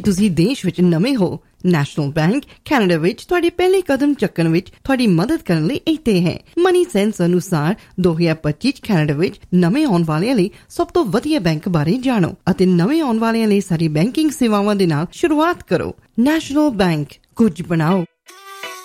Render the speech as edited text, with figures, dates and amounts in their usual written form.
ਤੁਸੀਂ ਦੇਸ਼ ਵਿੱਚ ਨਵੇਂ ਹੋ, ਨੈਸ਼ਨਲ ਬੈਂਕ ਕੈਨੇਡਾ ਵਿੱਚ ਤੁਹਾਡੇ ਪਹਿਲੇ ਕਦਮ ਚੱਕਣ ਵਿੱਚ ਤੁਹਾਡੀ ਮਦਦ ਕਰਨ ਲਈ ਇੱਥੇ ਹੈ। ਮਨੀ ਸੈਂਸ ਅਨੁਸਾਰ 2025 ਕੈਨੇਡਾ ਵਿੱਚ ਨਵੇਂ ਆਉਣ ਵਾਲਿਆਂ ਲਈ ਸਭ ਤੋਂ ਵਧੀਆ ਬੈਂਕ ਬਾਰੇ ਜਾਣੋ ਅਤੇ ਨਵੇਂ ਆਉਣ ਵਾਲਿਆਂ ਲਈ ਸਾਰੀ ਬੈਂਕਿੰਗ ਸੇਵਾਵਾਂ ਦੇ ਨਾਲ ਸ਼ੁਰੂਆਤ ਕਰੋ। ਨੈਸ਼ਨਲ ਬੈਂਕ, ਕੁਝ ਬਣਾਓ।